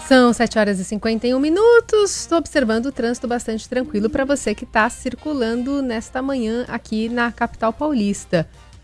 São 7h51. Estou observando o trânsito bastante tranquilo para você que está circulando nesta manhã aqui na capital paulista.